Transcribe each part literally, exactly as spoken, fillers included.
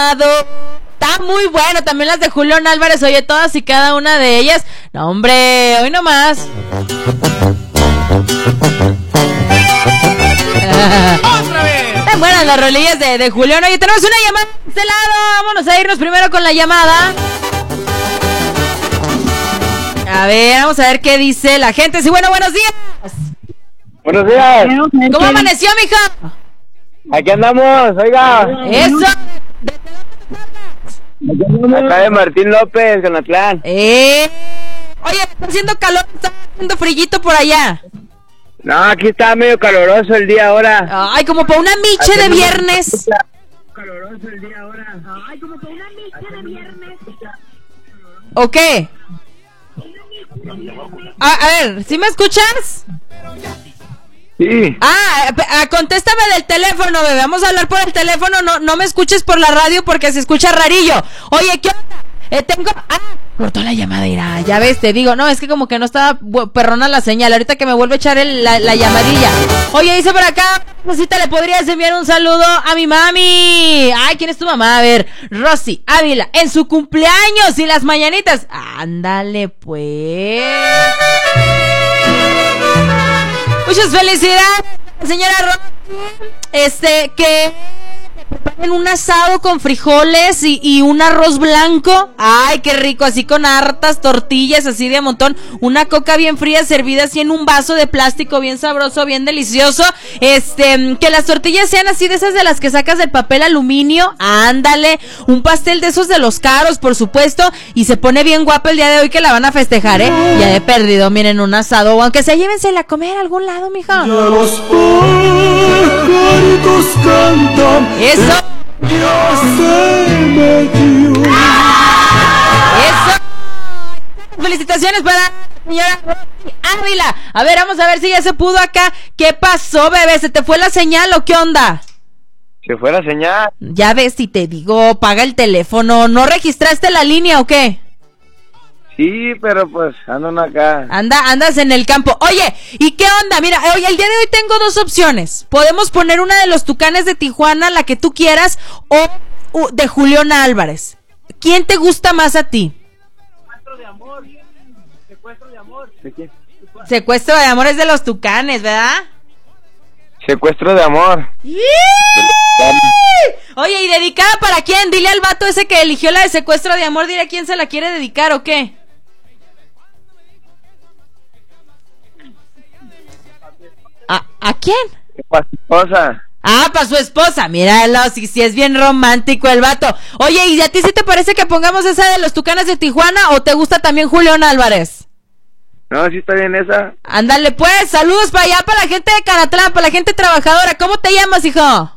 llamado. Está muy bueno, también las de Julián Álvarez, oye, todas y cada una de ellas. No, hombre, hoy nomás. ¡Otra vez! Están buenas las rolillas de, de Julián. Oye, tenemos una llamada de este lado. Vámonos a irnos primero con la llamada. A ver, vamos a ver qué dice la gente. Sí, bueno, buenos días. Buenos días. ¿Cómo amaneció, mija? Aquí andamos, oiga. Eso. Acá de Martín López, Conatlán. Eh. Oye, está haciendo calor, está haciendo frillito por allá. No, aquí está medio caloroso el día ahora. Ay, como para una miche de viernes. Caloroso el día ahora. Ay, como para una miche de viernes. ¿O qué? A, a ver, ¿sí me escuchas? Sí. Ah, ah, contéstame del teléfono, bebé. Vamos a hablar por el teléfono. No, no me escuches por la radio porque se escucha rarillo. Oye, ¿qué onda? Eh, tengo... Ah, cortó la llamada, irá. Ya ves, te digo. No, es que como que no estaba perrona la señal. Ahorita que me vuelve a echar el, la, la llamadilla. Oye, dice por acá, Rosita, ¿le podrías enviar un saludo a mi mami? Ay, ¿quién es tu mamá? A ver, Rosy Ávila, en su cumpleaños y las mañanitas. Ándale, pues. Muchas felicidades, señora Rosy. Este, que preparen un asado con frijoles y, y un arroz blanco. Ay, qué rico, así con hartas tortillas, así de montón. Una coca bien fría servida así en un vaso de plástico, bien sabroso, bien delicioso. Este, que las tortillas sean así de esas de las que sacas del papel aluminio. Ándale, un pastel de esos de los caros, por supuesto. Y se pone bien guapo el día de hoy que la van a festejar, ¿eh? Ya he perdido, miren, un asado. O aunque sea, llévensela a comer a algún lado, mija. Ya los pajaritos cantan. Eso. Ya se metió. Eso. Felicitaciones para la señora Rosy Ávila. A ver, vamos a ver si ya se pudo acá. ¿Qué pasó, bebé? ¿Se te fue la señal o qué onda? Se fue la señal. Ya ves, si te digo, paga el teléfono. ¿No registraste la línea o qué? Sí, pero pues andan acá. Anda, andas en el campo. Oye, ¿y qué onda? Mira, oye, el día de hoy tengo dos opciones. Podemos poner una de los Tucanes de Tijuana, la que tú quieras, o uh, de Julián Álvarez. ¿Quién te gusta más a ti? Secuestro de amor. Secuestro de amor. ¿De quién? Secuestro de amor es de los Tucanes, ¿verdad? Secuestro de amor. Oye, ¿y dedicada para quién? Dile al vato ese que eligió la de Secuestro de amor, dile a quién se la quiere dedicar o qué. ¿A, ¿a quién? Para su esposa. Ah, para su esposa. Míralo, si, si es bien romántico el vato. Oye, ¿y a ti sí te parece que pongamos esa de los Tucanes de Tijuana o te gusta también Julián Álvarez? No, sí está bien esa. Ándale pues, saludos para allá, para la gente de Canatlán, para la gente trabajadora. ¿Cómo te llamas, hijo?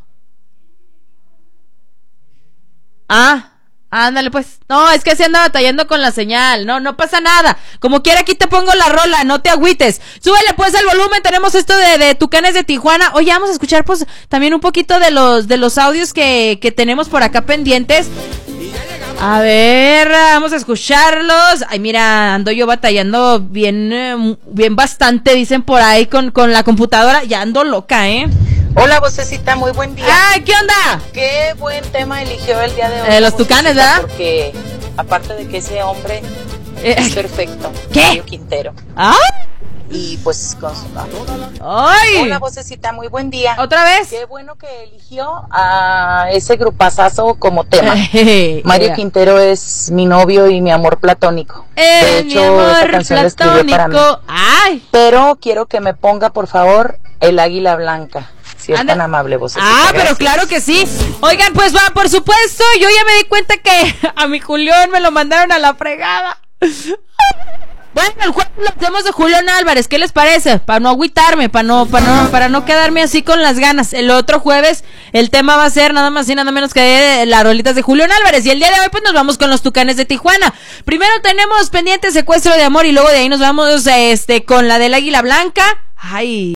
Ah, ándale pues. No, es que se anda batallando con la señal. No, no pasa nada. Como quiera, aquí te pongo la rola, no te agüites. Súbele pues el volumen, tenemos esto de, de Tucanes de Tijuana. Oye, vamos a escuchar pues también un poquito de los de los audios que, que tenemos por acá pendientes. A ver, vamos a escucharlos. Ay, mira, ando yo batallando bien, eh, bien bastante, dicen por ahí con, con la computadora. Ya ando loca, ¿eh? Hola, vocecita, muy buen día. ¡Ay, qué onda! Qué buen tema eligió el día de hoy. Eh, los Tucanes, ¿verdad? Porque aparte de que ese hombre eh, es perfecto. ¿Qué? Mario Quintero. ¿Ah? Y pues con su... ¡Ay! Hola, vocecita, muy buen día. ¿Otra vez? Qué bueno que eligió a ese grupazazo como tema. Eh, Mario yeah. Quintero es mi novio y mi amor platónico. Eh, de hecho, mi amor esta canción la escribió para mí. ¡Ay! Pero quiero que me ponga, por favor, el águila blanca. Si es Anda. tan amable, vocecita. Ah, gracias. Pero claro que sí. Oigan, pues va, por supuesto, yo ya me di cuenta que a mi Julián me lo mandaron a la fregada. Bueno, el jueves lo hacemos de Julián Álvarez, ¿qué les parece? Para no agüitarme, para no, para no, para no quedarme así con las ganas. El otro jueves el tema va a ser nada más y nada menos que las rolitas de Julián Álvarez. Y el día de hoy pues nos vamos con los Tucanes de Tijuana. Primero tenemos pendiente Secuestro de amor y luego de ahí nos vamos este con la del Águila Blanca. Ay.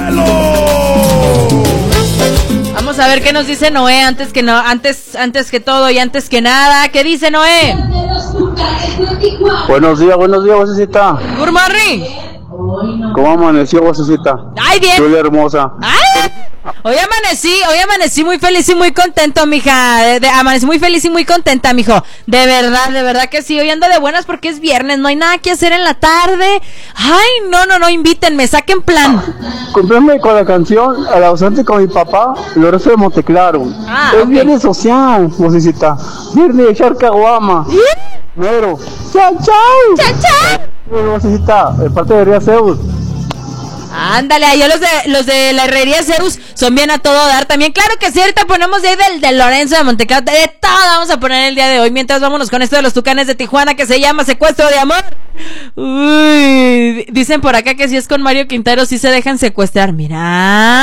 Vamos a ver qué nos dice Noé antes que no, antes, antes que todo y antes que nada. ¿Qué dice Noé? Buenos días, buenos días, vocecita. Good morning. ¿Cómo amaneció, vocecita? Ay, bien. Julia hermosa. Ay. Hoy amanecí, hoy amanecí muy feliz y muy contento, mija. De, de, amanecí muy feliz y muy contenta, mijo. De verdad, de verdad que sí. Hoy ando de buenas porque es viernes, no hay nada que hacer en la tarde. Ay, no, no, no, invítenme, saquen plan. Cumplirme con la canción Al ausente con mi papá, Lorenzo de Monteclaro. Ah, es ok. viernes social, musicita. Viernes de echar caguama. Mero. Chao, chao. ¡Chao, chao! Musicita, de parte de Ría Zeus. Ándale, ahí los de los de la herrería Zeus son bien a todo dar también. Claro que sí, ahorita ponemos de ahí del, del Lorenzo de Monteclaro. De todo vamos a poner el día de hoy. Mientras vámonos con esto de los Tucanes de Tijuana que se llama Secuestro de Amor. Uy, dicen por acá que si es con Mario Quintero sí se dejan secuestrar. Mira.